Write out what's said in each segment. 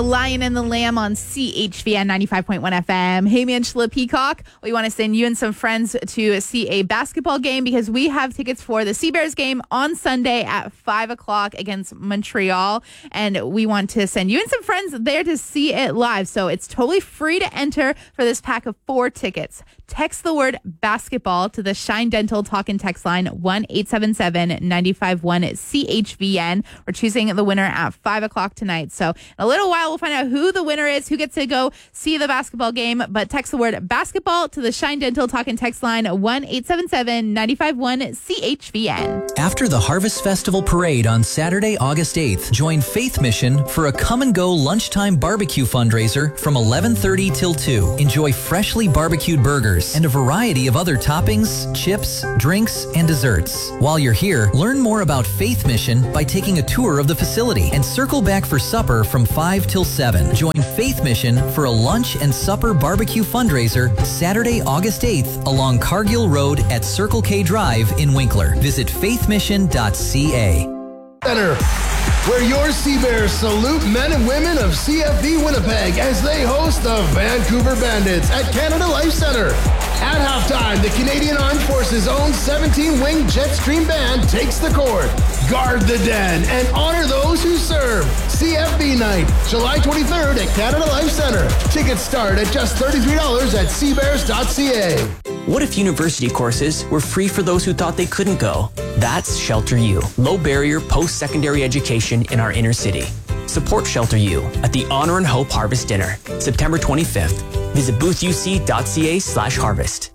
Lion and the Lamb on CHVN 95.1 FM. Hey, Angela Peacock. We want to send you and some friends to see a basketball game because we have tickets for the Sea Bears game on Sunday at 5 o'clock against Montreal. And we want to send you and some friends there to see it live. So it's totally free to enter for this pack of 4 tickets. Text the word basketball to the Shine Dental Talk and Text line 1-877-951-CHVN. We're choosing the winner at 5 o'clock tonight. So in a little while, we'll find out who the winner is, who gets to go see the basketball game. But text the word basketball to the Shine Dental Talk and Text line 1-877-951-CHVN. After the Harvest Festival Parade on Saturday, August 8th, join Faith Mission for a come-and-go lunchtime barbecue fundraiser from 11:30 till 2. Enjoy freshly barbecued burgers and a variety of other toppings, chips, drinks, and desserts. While you're here, learn more about Faith Mission by taking a tour of the facility and circle back for supper from 5 till 7. Join Faith Mission for a lunch and supper barbecue fundraiser Saturday, August 8th along Cargill Road at Circle K Drive in Winkler. Visit faithmission.ca. Center, where your Sea Bears salute men and women of CFB Winnipeg as they host the Vancouver Bandits at Canada Life Center. At halftime, the Canadian Armed Forces' own 17-wing Jetstream Band takes the court. Guard the den and honor those who serve. CFB Night, July 23rd at Canada Life Center. Tickets start at just $33 at seabears.ca. What if university courses were free for those who thought they couldn't go? That's Shelter U, low-barrier post-secondary education in our inner city. Support Shelter U at the Honor and Hope Harvest Dinner, September 25th. Visit boothuc.ca/harvest.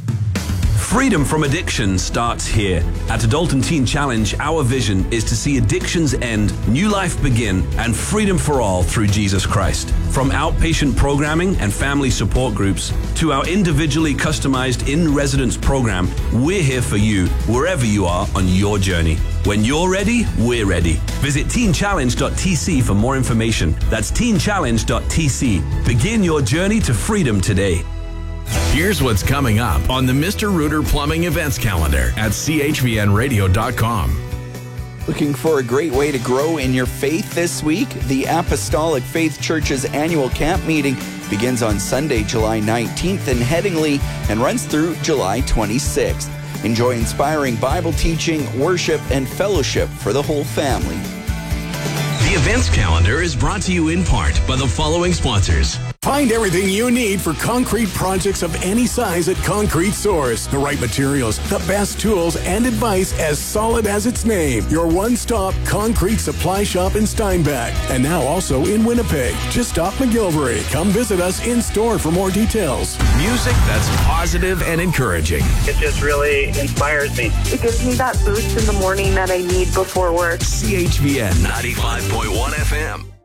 Freedom from addiction starts here. At Adult Teen Challenge, our vision is to see addictions end, new life begin, and freedom for all through Jesus Christ. From outpatient programming and family support groups to our individually customized in-residence program, we're here for you wherever you are on your journey. When you're ready, we're ready. Visit teenchallenge.tc for more information. That's teenchallenge.tc. Begin your journey to freedom today. Here's what's coming up on the Mr. Rooter Plumbing events calendar at chvnradio.com. Looking for a great way to grow in your faith this week? The Apostolic Faith Church's annual camp meeting begins on Sunday, July 19th in Headingley and runs through July 26th. Enjoy inspiring Bible teaching, worship, and fellowship for the whole family. The events calendar is brought to you in part by the following sponsors. Find everything you need for concrete projects of any size at Concrete Source. The right materials, the best tools, and advice as solid as its name. Your one-stop concrete supply shop in Steinbach. And now also in Winnipeg. Just off McGilvery. Come visit us in store for more details. Music that's positive and encouraging. It just really inspires me. It gives me that boost in the morning that I need before work. CHVN 95.1 FM.